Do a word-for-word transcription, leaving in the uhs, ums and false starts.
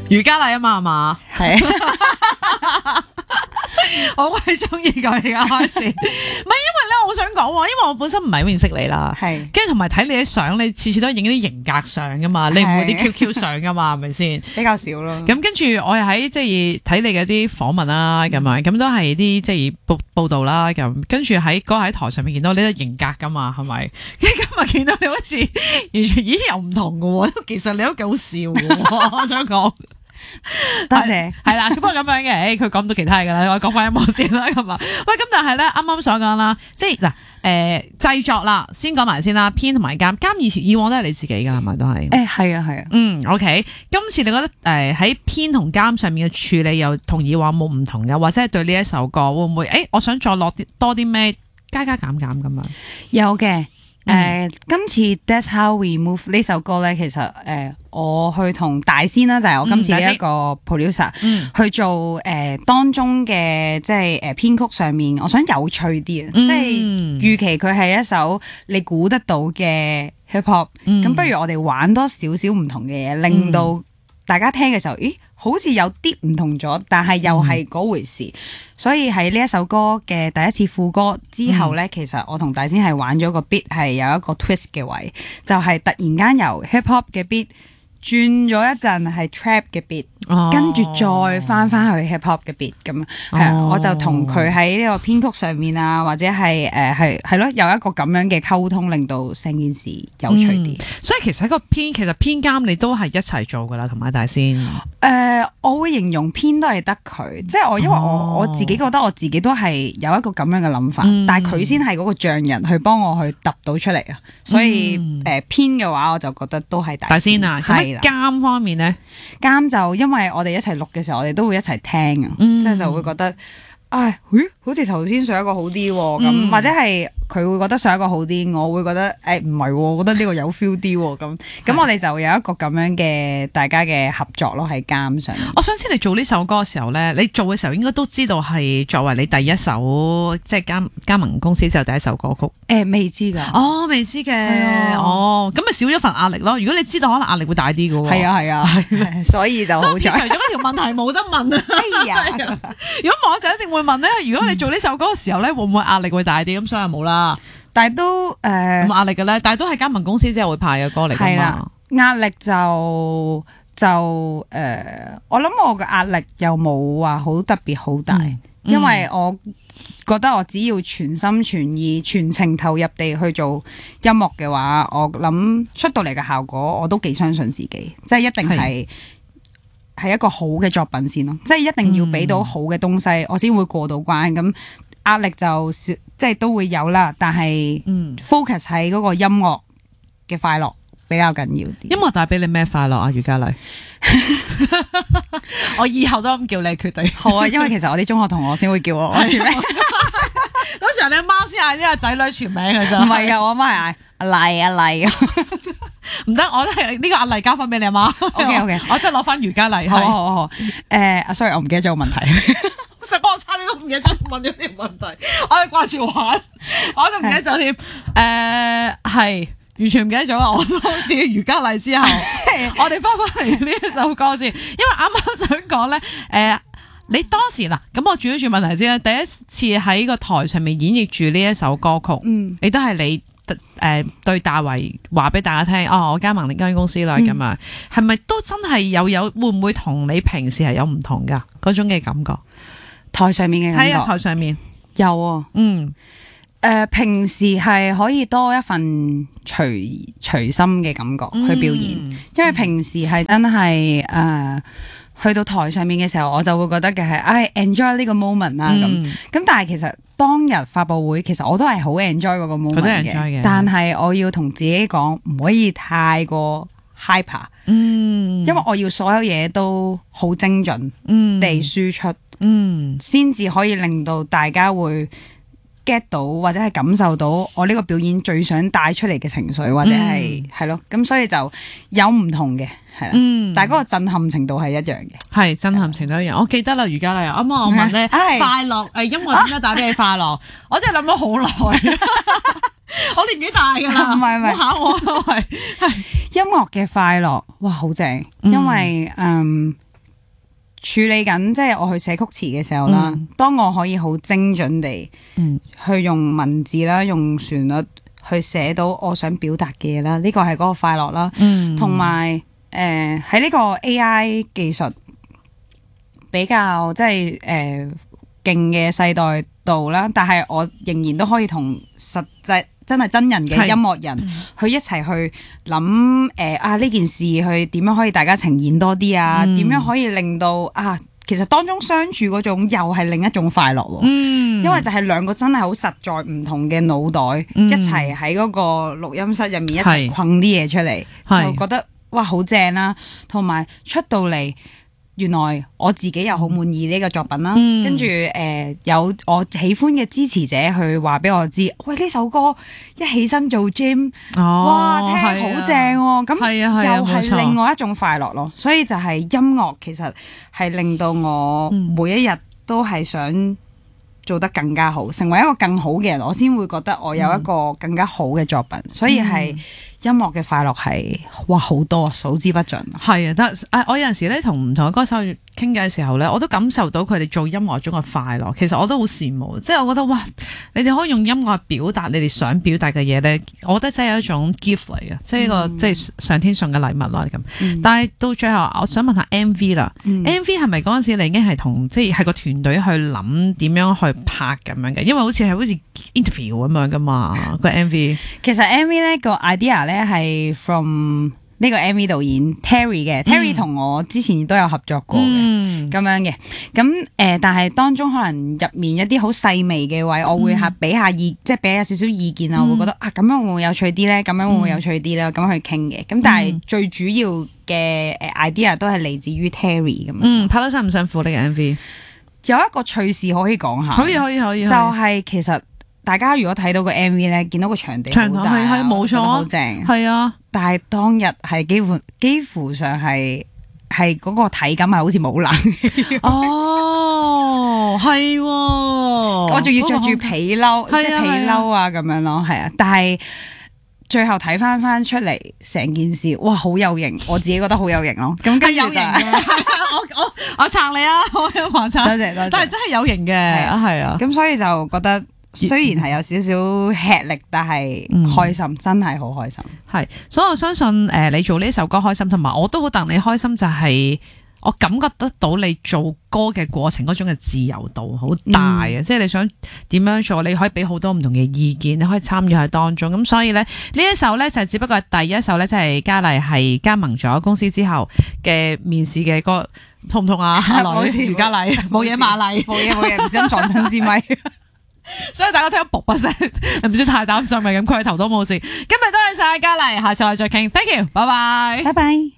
瑜伽禮啊嘛係嘛？ 係我鬼中意佢而家開始，唔係因為咧，我想講喎，因為我本身唔係好認識你啦， 係跟住同埋睇你啲相，你次次都影啲型格相噶嘛，你唔會啲 Q Q 相噶嘛，係咪先？ 比較少咯。 咁跟住我又喺即係睇你嘅啲訪問啦，咁樣咁都係啲即係報報道啦，咁跟住喺嗰日喺台上面見到你都型格噶嘛，係咪？跟住今日見到你好似完全咦又唔同嘅喎，其實你都幾好笑嘅，我想講。 多謝， 係啦，不過咁樣嘅，誒，佢講唔到其他嘢噶啦，我講翻音樂先啦，咁啊，喂，咁但係咧，啱啱所講啦，即係嗱，誒，製作啦，先講埋先啦，編同埋監，監以前以往都係你自己噶，係咪都係？ 誒係啊係啊， 嗯 ，OK，今次你覺得誒喺編同監上面嘅處理又同以往冇唔同嘅，或者係對呢一首歌會唔會？誒，我想再落啲多啲咩加加減減咁樣？ 有嘅。誒、呃，今次 That's How We Move 呢首歌咧，其實誒、呃，我去同大仙啦，就係、是、我今次呢一個 producer、嗯、去做誒、呃、當中嘅即係誒編曲上面，我想有趣啲啊，嗯、即係預期佢係一首你估得到嘅 hip hop，咁、嗯、不如我哋玩多少少唔同嘅嘢，令到大家聽嘅時候，咦，好似有啲唔同咗，但係又係嗰回事。嗯、所以喺呢一首歌嘅第一次副歌之後咧，嗯、其實我同大仙係玩咗個 beat 係有一個 twist 嘅位，就係、是、突然間由 hip hop 嘅 beat 轉咗一陣係 trap 嘅 beat，跟住再翻翻去 hip hop 嘅 beat 咁，係啊，我就同佢喺呢個編曲上面啊，或者係誒係係咯，有一個咁樣嘅溝通，令到成件事有趣啲、嗯。 所以其實一個編，其實編監你都係一齊做噶啦，同埋大仙。誒、 呃，我會形容編都係得佢，即係我因為我、哦、我自己覺得我自己都係有一個咁樣嘅諗法，嗯、但係佢先係嗰個匠人去幫我去揼到出嚟啊。所以誒編嘅話，我就覺得都係大仙啊。監方面咧，監就因為我哋一齊錄嘅時候，我哋都會一齊聽啊，嗯、即係就會覺得，唉，咦，好似頭先上一個好啲咁，嗯、或者係佢會覺得上一個好啲，我會覺得，誒唔係，我覺得呢個有 feel 啲咁，咁我哋就有一個咁樣嘅大家嘅合作咯喺監上面。 我想知你做呢首歌嘅時候咧，你做嘅時候應該都知道係作為你第一首即係加加盟公司之後第一首歌曲。誒、 欸，未知噶。 哦，未知嘅。啊、哦，咁咪少咗份壓力咯。如果你知道，可能壓力會大啲噶。 係啊係啊，啊所以就好在。除咗一條問題冇得問啊。哎呀，如果我就一定會問咧，如果你做呢首歌嘅時候咧，會唔會壓力會大啲？咁所以冇啦。 但係都誒，冇、呃、 壓力嘅咧。但係都係加盟公司之後會派嘅歌嚟噶嘛。係啦， 壓力就就誒、呃，我諗我嘅壓力又冇話好特別好大。嗯因為我覺得我只要全心全意、全情投入地去做音樂嘅話，我諗出到嚟嘅效果我都幾相信自己，即係一定係係一個好嘅作品先咯，即係一定要俾到好嘅東西，嗯、我先會過到關。咁壓力就少，即係都會有啦，但係 focus 喺嗰個音樂嘅快樂比較緊要啲。音樂帶俾你咩快樂啊？余嘉麗？我以後都咁叫你決定。 好啊，因為其實我啲中學同學先會叫我全名。 嗰時候你阿媽先嗌啲阿仔女全名嘅啫。 唔係啊，我阿媽係嗌阿麗阿麗。 唔得，我都係呢個阿麗交翻俾你阿媽。 OK OK， 我真係攞翻余嘉麗。 好好好。誒，阿 sorry，我唔記得咗個問題。 實我差啲都唔記得咗問咗啲問題。我係掛住玩，我都唔記得咗添。誒，係。完全唔記得咗啊！我都自己余嘉麗之後，我哋翻返嚟呢一首歌先，因為啱啱想講咧，誒、呃，你當時嗱，咁我轉一轉問題先啦。第一次喺個台上面演繹住呢一首歌曲，嗯，你都係你誒、呃、對大維話俾大家聽，哦，我加盟另一間公司啦，咁啊、嗯，係咪都真係有有會唔會同你平時係有唔同噶嗰種嘅感覺？ 台上面嘅感覺， 係啊，台上面有啊，嗯。誒、呃，平時係可以多一份隨隨心嘅感覺去表演，嗯、因為平時係真係誒、呃，去到台上面嘅時候，我就會覺得嘅係，唉 enjoy 呢個 moment 啦咁。咁、嗯、但係其實當日發佈會，其實我都係好 enjoy 嗰個 moment 嘅，但係我要同自己講，唔可以太過 hyper，嗯，因為我要所有嘢都好精準地輸出，嗯，先至可以令到大家會get 到或者係感受到我呢個表演最想帶出嚟嘅情緒，或者係係咯，咁所以就有唔同嘅係啦，嗯、但係嗰個震撼程度係一樣嘅，係震撼程度一樣。我記得啦，余嘉麗，啱啱我問咧，快樂誒，音樂點解帶俾你快樂？我真係諗咗好耐，我年紀大㗎啦，唔係唔係，考我都係係音樂嘅快樂，哇，好正，因為嗯。 處理緊，即係我去寫曲詞嘅時候啦。 嗯、 當我可以好精準地，去用文字啦，用旋律去寫到我想表達嘅嘢啦，呢個係嗰個快樂啦。同埋誒喺呢個 A I 技術比較即係誒勁嘅世代度啦，但係我仍然都可以同實際真係真人嘅音樂人去一齊去諗誒、呃、啊呢件事去點樣可以大家呈現多啲啊？點、嗯、樣可以令到啊其實當中相處嗰種又係另一種快樂喎。嗯，因為就係兩個真係好實在唔同嘅腦袋、嗯、一齊喺嗰個錄音室入面一齊困啲嘢出嚟，就覺得哇好正啦！同埋出到嚟。原來我自己又好滿意呢個作品啦，嗯、跟住誒、呃、有我喜歡嘅支持者去話俾我知，喂呢首歌一起身做 gym，、哦、哇聽好正喎，咁又係另外一種快樂咯。所以就係音樂其實係令到我每一日都係想做得更加好，成為一個更好嘅人，我先會覺得我有一個更加好嘅作品。嗯、所以係音樂嘅快樂係哇好多，數之不盡。 係啊，但係我有陣時咧同唔同嘅歌手傾偈嘅時候咧，我都感受到佢哋做音樂中嘅快樂。其實我都好羨慕，即係我覺得哇，你哋可以用音樂表達你哋想表達嘅嘢咧，我覺得真係一種 gift 嚟嘅，即係一個、嗯、即係上天送嘅禮物啦咁。嗯、但係到最後，我想問下 M V 啦、嗯、，M V 係咪嗰陣時你已經係同即係係個團隊去諗點樣去拍咁樣嘅？因為好似係好似 interview 咁樣噶嘛個 M V。 其實 M V 咧個 idea 咧係 from 呢個 M V 導演 Terry 嘅、嗯、，Terry 同我之前都有合作過嘅，咁、嗯、樣嘅。咁誒、呃，但係當中可能入面一啲好細微嘅位，我會係俾下意，即係俾下少少意見啊，我會覺得啊，咁樣會唔會有趣啲咧？咁樣會唔會有趣啲咧？咁、嗯、去傾嘅。咁但係最主要嘅誒 idea 都係嚟自於 Terry 咁樣。 嗯，拍得辛唔辛苦呢個 M V？ 有一個趣事可以講下， 可以可以可以，就係其實大家如果睇到個 M V 咧，見到個場地好大， 係係冇錯， 好正， 係啊。 但係當日係幾乎幾乎上係係嗰個體感係好似冇冷氣。 哦，係， 我仲要着住皮褸，即係皮褸啊咁樣咯，係啊。但係最後睇翻翻出嚟，成件事哇好有型，我自己覺得好有型咯。咁跟住就我我我撐你啊！我有話撐， 多謝多謝， 但係真係有型嘅，係啊。咁所以就覺得雖然係有少少吃力，但係開心，嗯、真係好開心。係， 所以我相信誒、呃，你做呢首歌開心，同埋我都好戥你開心，就係、是、我感覺得到你做歌嘅過程嗰種嘅自由度好大啊！嗯、即係你想點樣做，你可以俾好多唔同嘅意見，你可以參與喺當中。咁所以咧，呢一首咧就只不過係第一首咧，即係嘉麗係加盟咗公司之後嘅面試嘅歌，痛唔痛啊？余嘉麗冇嘢，瑪麗冇嘢冇嘢，唔小心撞親支咪。 所以大家聽到卜卜聲，唔算太擔心嘅，咁佢頭都冇事。今日多謝晒嘉麗，下次我哋再傾。Thank you，拜拜， 拜拜。